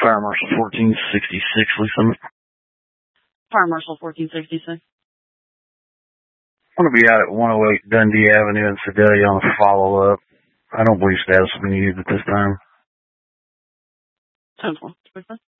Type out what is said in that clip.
Fire Marshal 1466, Lisa. Fire Marshal 1466. I'm going to be out at 108 Dundee Avenue in Sedalia on a follow-up. I don't believe status will be needed at this time. 10-4.